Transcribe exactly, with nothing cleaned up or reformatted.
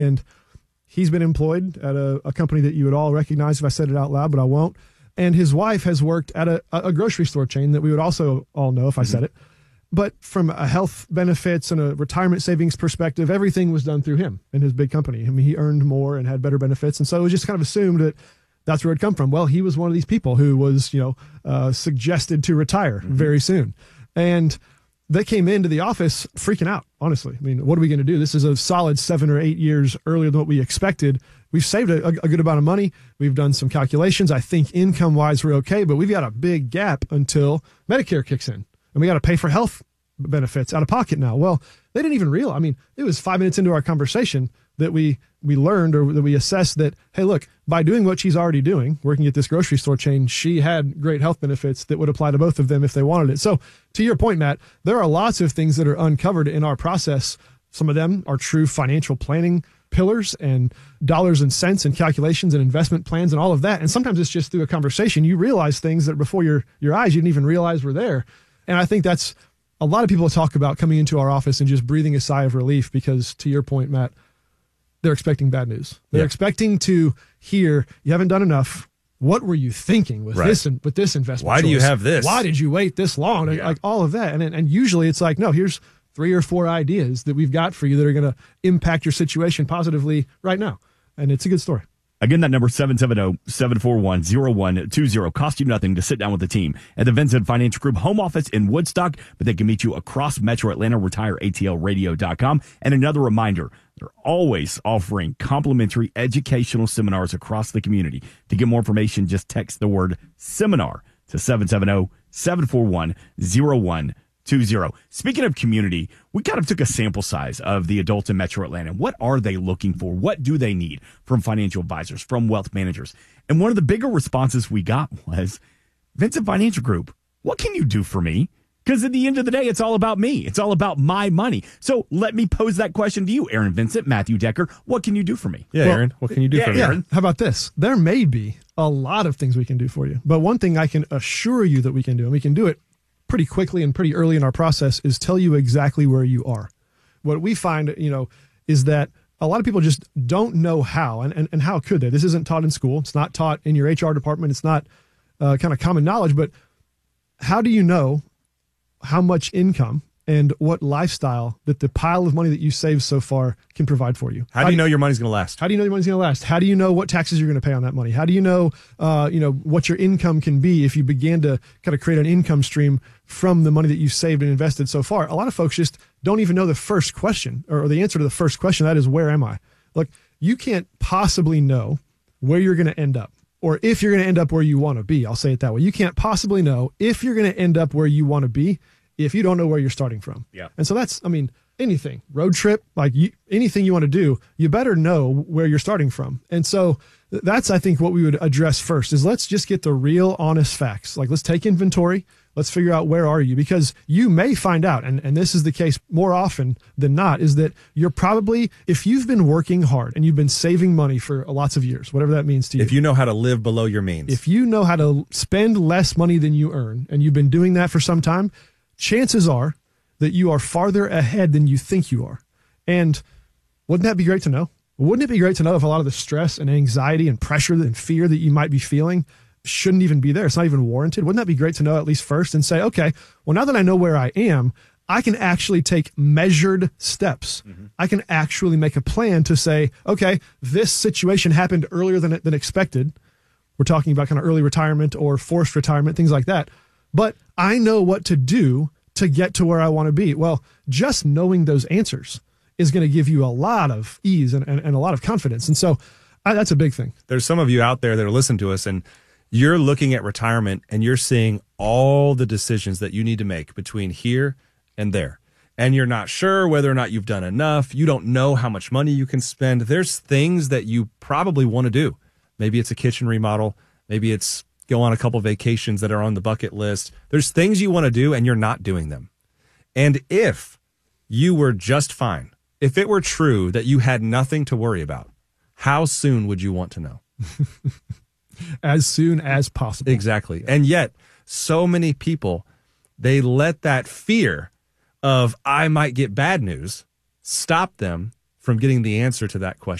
And he's been employed at a, a company that you would all recognize if I said it out loud, but I won't. And his wife has worked at a, a grocery store chain that we would also all know if I mm-hmm. said it. But from a health benefits and a retirement savings perspective, everything was done through him and his big company. I mean, he earned more and had better benefits. And so it was just kind of assumed that that's where it'd come from. Well, he was one of these people who was, you know, uh, suggested to retire mm-hmm. very soon. And they came into the office freaking out, honestly. I mean, what are we going to do? This is a solid seven or eight years earlier than what we expected. We've saved a, a good amount of money. We've done some calculations. I think income-wise we're okay, but we've got a big gap until Medicare kicks in. And we got to pay for health benefits out of pocket now. Well, they didn't even realize. I mean, it was five minutes into our conversation that we we learned or that we assessed that, hey, look, by doing what she's already doing, working at this grocery store chain, she had great health benefits that would apply to both of them if they wanted it. So to your point, Matt, there are lots of things that are uncovered in our process. Some of them are true financial planning pillars and dollars and cents and calculations and investment plans and all of that. And sometimes it's just through a conversation. You realize things that before your, your eyes, you didn't even realize were there. And I think that's a lot of people talk about coming into our office and just breathing a sigh of relief because, to your point, Matt, they're expecting bad news. They're yeah. expecting to hear, you haven't done enough. What were you thinking with right. this and with this investment? Why choice? Do you have this? Why did you wait this long? Yeah. Like all of that. And and usually it's like, no, here's three or four ideas that we've got for you that are going to impact your situation positively right now. And it's a good story. Again, that number seven seven zero, seven four one, zero one two zero. Cost you nothing to sit down with the team at the Vincent Financial Group home office in Woodstock, but they can meet you across Metro Atlanta. retire A T L radio dot com. And another reminder, they're always offering complimentary educational seminars across the community. To get more information, just text the word seminar to seven seven zero, seven four one, zero one two zero. Speaking of community, we kind of took a sample size of the adults in Metro Atlanta. What are they looking for? What do they need from financial advisors, from wealth managers? And one of the bigger responses we got was, Vincent Financial Group, what can you do for me? Because at the end of the day, it's all about me. It's all about my money. So let me pose that question to you, Aaron Vincent, Matthew Decker. What can you do for me? Yeah, well, Aaron, what can you do yeah, for me? Yeah. Aaron? How about this? There may be a lot of things we can do for you. But one thing I can assure you that we can do, and we can do it pretty quickly and pretty early in our process, is tell you exactly where you are. What we find, you know, is that a lot of people just don't know how, and, and, and how could they? This isn't taught in school. It's not taught in your H R department. It's not uh, kind of common knowledge, but how do you know how much income and what lifestyle that the pile of money that you saved so far can provide for you? How do you know your money's going to last? How do you know your money's going to last? How do you know what taxes you're going to pay on that money? How do you know, uh, you know, what your income can be if you begin to kind of create an income stream from the money that you've saved and invested so far? A lot of folks just don't even know the first question or the answer to the first question. That is, where am I? Look, you can't possibly know where you're going to end up or if you're going to end up where you want to be. I'll say it that way. You can't possibly know if you're going to end up where you want to be if you don't know where you're starting from. Yeah. And so that's, I mean, anything, road trip, like you, anything you want to do, you better know where you're starting from. And so that's, I think, what we would address first is let's just get the real honest facts. Like, let's take inventory. Let's figure out where are you, because you may find out, and, and this is the case more often than not, is that you're probably, if you've been working hard and you've been saving money for lots of years, whatever that means to you. If you know how to live below your means. If you know how to spend less money than you earn, and you've been doing that for some time, chances are that you are farther ahead than you think you are. And wouldn't that be great to know? Wouldn't it be great to know if a lot of the stress and anxiety and pressure and fear that you might be feeling shouldn't even be there? It's not even warranted. Wouldn't that be great to know at least first and say, okay, well, now that I know where I am, I can actually take measured steps. Mm-hmm. I can actually make a plan to say, okay, this situation happened earlier than, than expected. We're talking about kind of early retirement or forced retirement, things like that. But I know what to do to get to where I want to be. Well, just knowing those answers is going to give you a lot of ease and, and, and a lot of confidence. And so I, that's a big thing. There's some of you out there that are listening to us, and you're looking at retirement and you're seeing all the decisions that you need to make between here and there. And you're not sure whether or not you've done enough. You don't know how much money you can spend. There's things that you probably want to do. Maybe it's a kitchen remodel. Maybe it's go on a couple vacations that are on the bucket list. There's things you want to do and you're not doing them. And if you were just fine, if it were true that you had nothing to worry about, how soon would you want to know? As soon as possible. Exactly. And yet, so many people, they let that fear of I might get bad news stop them from getting the answer to that question.